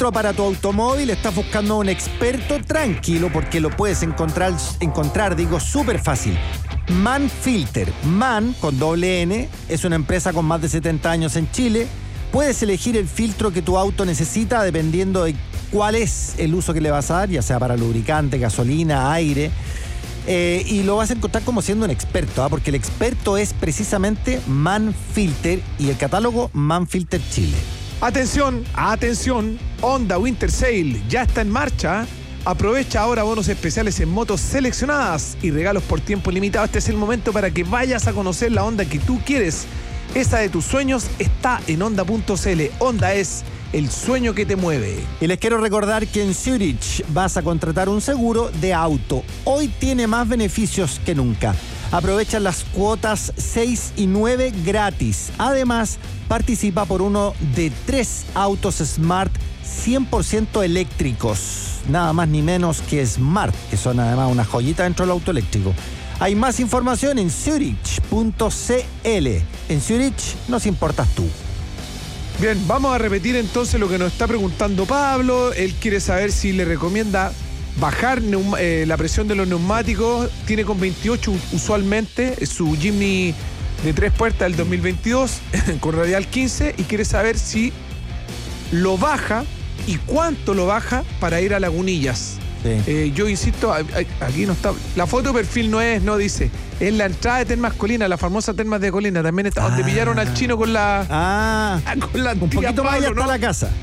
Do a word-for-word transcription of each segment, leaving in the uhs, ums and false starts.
filtro para tu automóvil, estás buscando a un experto, tranquilo, porque lo puedes encontrar, encontrar digo, súper fácil. Manfilter. Man, con doble N, es una empresa con más de setenta años en Chile. Puedes elegir el filtro que tu auto necesita dependiendo de cuál es el uso que le vas a dar, ya sea para lubricante, gasolina, aire. Eh, y lo vas a encontrar como siendo un experto, ¿eh? Porque el experto es precisamente Manfilter y el catálogo Manfilter Chile. Atención, atención, Honda Winter Sale ya está en marcha. Aprovecha ahora bonos especiales en motos seleccionadas y regalos por tiempo limitado. Este es el momento para que vayas a conocer la Honda que tú quieres. Esa de tus sueños está en honda punto c l. Honda es el sueño que te mueve. Y les quiero recordar que en Zurich vas a contratar un seguro de auto. Hoy tiene más beneficios que nunca. Aprovecha las cuotas seis y nueve gratis. Además, participa por uno de tres autos Smart cien por ciento eléctricos. Nada más ni menos que Smart, que son además una joyita dentro del auto eléctrico. Hay más información en zurich punto c l. En Zurich nos importas tú. Bien, vamos a repetir entonces lo que nos está preguntando Pablo. Él quiere saber si le recomienda bajar neum- eh, la presión de los neumáticos. Tiene con veintiocho usualmente, es su Jimny de tres puertas del dos mil veintidós con radial quince, y quiere saber si lo baja y cuánto lo baja para ir a Lagunillas. Sí. Eh, yo insisto, aquí no está. La foto perfil no es, no dice. Es la entrada de Termas Colina, la famosa Termas de Colina. También está, ah. donde pillaron al chino con la. Ah, con la un poquito más allá está, ¿no? La casa.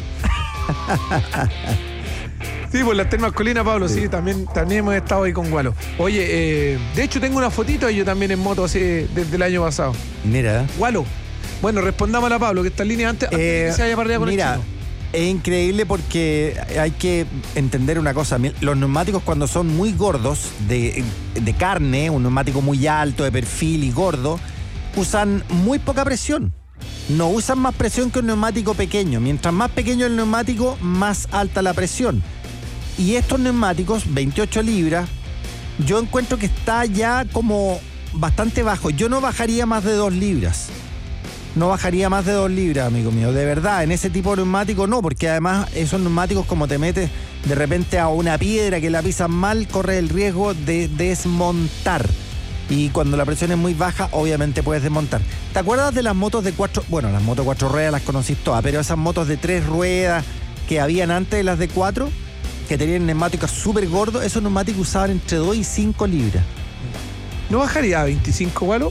Sí, pues las Termas Colina, Pablo, sí, sí también, también hemos estado ahí con Gualo. Oye, eh, de hecho tengo una fotito yo también en moto así desde el año pasado. Mira. Gualo. Bueno, respondamos a Pablo, que está en línea antes, antes eh, de que se vaya para allá con mira, el chino. Es increíble porque hay que entender una cosa. Los neumáticos, cuando son muy gordos, de, de carne, un neumático muy alto, de perfil y gordo, usan muy poca presión. No usan más presión que un neumático pequeño. Mientras más pequeño el neumático, más alta la presión. Y estos neumáticos, veintiocho libras, yo encuentro que está ya como bastante bajo. Yo no bajaría más de dos libras. No bajaría más de dos libras, amigo mío. De verdad, en ese tipo de neumático no, porque además esos neumáticos, como te metes de repente a una piedra que la pisas mal, corres el riesgo de desmontar. Y cuando la presión es muy baja, obviamente puedes desmontar. ¿Te acuerdas de las motos de cuatro? Bueno, las motos cuatro ruedas las conocís todas, pero esas motos de tres ruedas que habían antes de las de cuatro, que tenían neumáticos súper gordos, esos neumáticos usaban entre dos y cinco libras. ¿No bajaría a veinticinco, Gualo?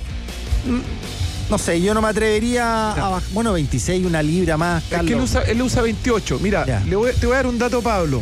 No sé, yo no me atrevería no. a bajar. Bueno, veintiséis, una libra más, Carlos. Es que él usa, él usa veintiocho. Mira, le voy, te voy a dar un dato, Pablo.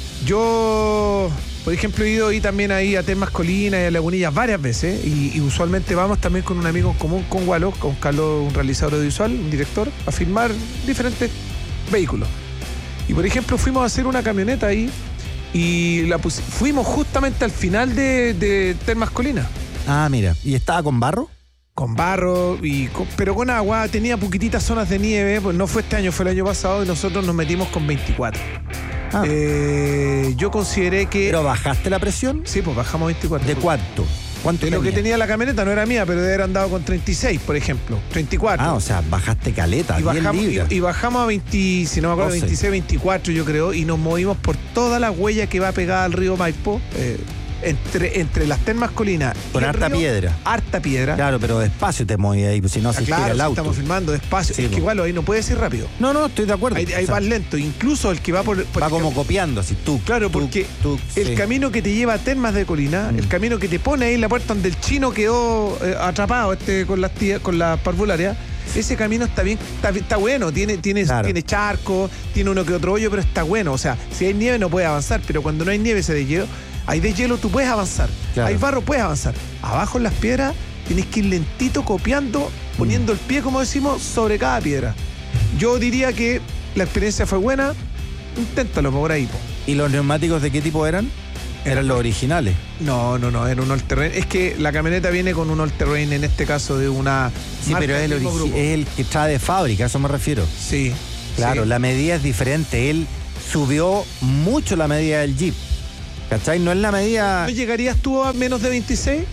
Yo, por ejemplo, he ido ahí también ahí a Termas Colina y a Lagunillas varias veces. Y, y usualmente vamos también con un amigo en común, con Gualo, con Carlos, un realizador audiovisual, un director, a filmar diferentes vehículos. Y por ejemplo, fuimos a hacer una camioneta ahí y la pus- fuimos justamente al final de, de Termas Colina. Ah, mira. ¿Y estaba con barro? Con barro, y con, pero con agua. Tenía poquititas zonas de nieve, pues no fue este año, fue el año pasado, y nosotros nos metimos con veinticuatro. Ah. Eh, yo consideré que... ¿Pero bajaste la presión? Sí, pues bajamos veinticuatro. ¿De cuánto? ¿Cuánto de tenía? Lo que tenía la camioneta no era mía, pero debe haber andado con treinta y seis, por ejemplo. treinta y cuatro. Ah, o sea, bajaste caleta, y bajamos, libras. Y, y bajamos a veinte, si no me acuerdo, veintiséis, veinticuatro yo creo, y nos movimos por toda la huella que va pegada al río Maipo, eh, entre, entre las Termas Colinas. Con harta río, piedra. Harta piedra. Claro, pero despacio te movías ahí, pues si no ah, se claro, tira el si auto. Estamos filmando despacio. Sí, es que igual ahí no puedes ir rápido. No, no, estoy de acuerdo. Ahí, ahí o sea, vas lento. Incluso el que va por... por va como copiando, así tú. Claro, tú, porque tú, el sí. camino que te lleva a Termas de Colina, mm. el camino que te pone ahí en la puerta donde el chino quedó eh, atrapado este con las tías, con la parvularia, ese camino está bien, está, está bueno, tiene, tiene, claro. tiene charco, tiene uno que otro hoyo, pero está bueno. O sea, si hay nieve no puedes avanzar, pero cuando no hay nieve ese deshielo, hay deshielo, tú puedes avanzar. Claro. Hay barro, puedes avanzar. Abajo en las piedras tienes que ir lentito copiando, poniendo mm. el pie, como decimos, sobre cada piedra. Yo diría que la experiencia fue buena, inténtalo por ahí. Po. ¿Y los neumáticos de qué tipo eran? ¿Eran los originales? No, no, no, era un all-terrain. Es que la camioneta viene con un all-terrain, en este caso de una... Sí, pero es el, origi- es el que trae de fábrica, a eso me refiero. Sí. Claro, sí. La medida es diferente. Él subió mucho la medida del Jeep. ¿Cachai? No es la medida... ¿No llegarías tú a menos de veintiséis?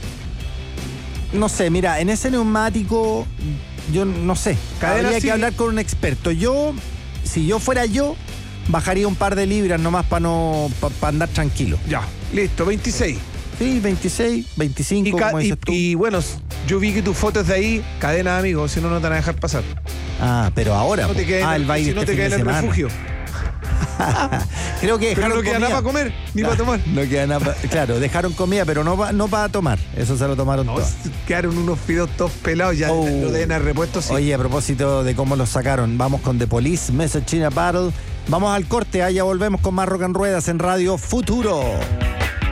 No sé, mira, en ese neumático, yo no sé. Habría sí. que hablar con un experto. Yo, si yo fuera yo, bajaría un par de libras nomás para no pa, pa andar tranquilo. Ya, listo, veintiséis. Sí, veintiséis, veinticinco, Y, ca- como y, dices tú. y bueno, yo vi que tus fotos de ahí, cadena de amigos, si no, no te van a dejar pasar. Ah, pero ahora. No te po. quedes ah, en el el, baile si no este te fin quedes de en el semana. refugio. Creo que Pero dejaron no queda comida. nada para comer, ni para tomar. No queda nada pa- Claro, dejaron comida, pero no, pa- no para tomar. Eso se lo tomaron No, todos. quedaron unos fideos todos pelados, ya Oh. lo deben haber repuesto, sí. Oye, a propósito de cómo los sacaron, vamos con The Police, Message in a Bottle. Vamos al corte, allá volvemos con más Rock and Ruedas en Radio Futuro.